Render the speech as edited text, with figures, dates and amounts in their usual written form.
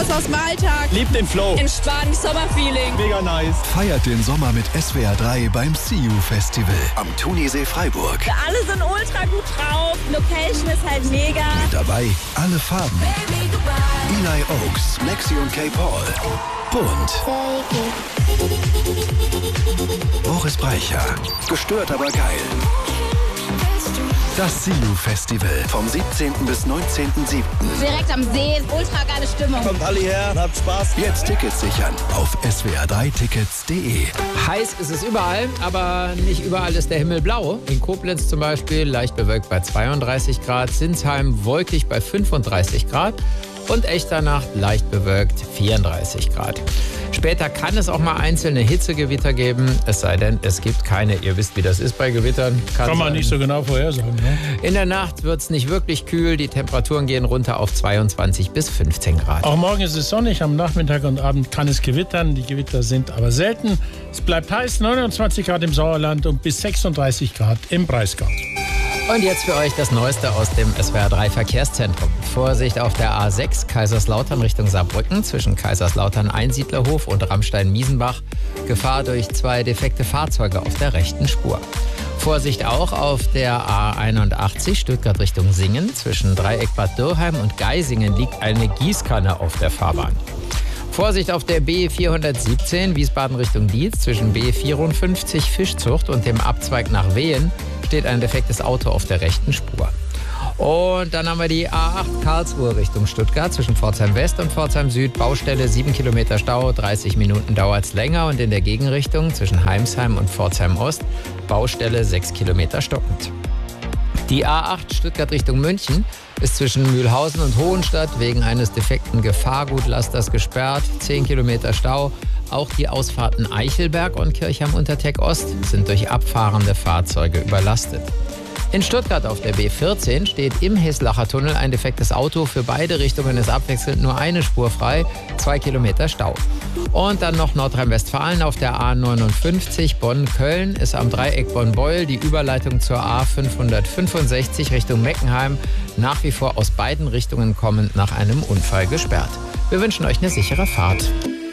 Raus aus dem Alltag. Liebt den Flow. Entspannt, Sommerfeeling. Mega nice. Feiert den Sommer mit SWR 3 beim See You Festival am Thunisee Freiburg. Alle sind ultra gut drauf. Location ist halt mega. Mit dabei alle Farben. Eli Oaks, Lexi und Kay Paul. Bunt. Boris Brejcha. Gestört, aber geil. Das See You Festival vom 17. bis 19.07. Direkt am See, ultra geile Stimmung. Kommt alle her, habt Spaß. Jetzt Tickets sichern auf swr3tickets.de. Heiß ist es überall, aber nicht überall ist der Himmel blau. In Koblenz zum Beispiel leicht bewölkt bei 32 Grad, Sinsheim wolkig bei 35 Grad und Echternach leicht bewölkt 34 Grad. Später kann es auch mal einzelne Hitzegewitter geben, es sei denn, es gibt keine. Ihr wisst, wie das ist bei Gewittern. Kann man nicht so genau vorhersagen. Ne? In der Nacht wird es nicht wirklich kühl. Die Temperaturen gehen runter auf 22 bis 15 Grad. Auch morgen ist es sonnig. Am Nachmittag und Abend kann es gewittern. Die Gewitter sind aber selten. Es bleibt heiß, 29 Grad im Sauerland und bis 36 Grad im Breisgau. Und jetzt für euch das Neueste aus dem SWR 3 Verkehrszentrum. Vorsicht auf der A6 Kaiserslautern Richtung Saarbrücken zwischen Kaiserslautern Einsiedlerhof und Ramstein-Miesenbach. Gefahr durch 2 defekte Fahrzeuge auf der rechten Spur. Vorsicht auch auf der A81 Stuttgart Richtung Singen. Zwischen Dreieck Bad Dürrheim und Geisingen liegt eine Gießkanne auf der Fahrbahn. Vorsicht auf der B417 Wiesbaden Richtung Dietz. Zwischen B54 Fischzucht und dem Abzweig nach Wehen steht ein defektes Auto auf der rechten Spur. Und dann haben wir die A8 Karlsruhe Richtung Stuttgart zwischen Pforzheim West und Pforzheim Süd. Baustelle 7 Kilometer Stau, 30 Minuten dauert es länger. Und in der Gegenrichtung zwischen Heimsheim und Pforzheim Ost Baustelle 6 Kilometer stockend. Die A8 Stuttgart Richtung München ist zwischen Mühlhausen und Hohenstadt wegen eines defekten Gefahrgutlasters gesperrt. 10 Kilometer Stau. Auch die Ausfahrten Eichelberg und Kirchheim-Unterteck Ost sind durch abfahrende Fahrzeuge überlastet. In Stuttgart auf der B14 steht im Heslacher Tunnel ein defektes Auto. Für beide Richtungen ist abwechselnd nur eine Spur frei, 2 Kilometer Stau. Und dann noch Nordrhein-Westfalen auf der A59 Bonn-Köln ist am Dreieck Bonn-Beuel die Überleitung zur A565 Richtung Meckenheim nach wie vor aus beiden Richtungen kommend nach einem Unfall gesperrt. Wir wünschen euch eine sichere Fahrt.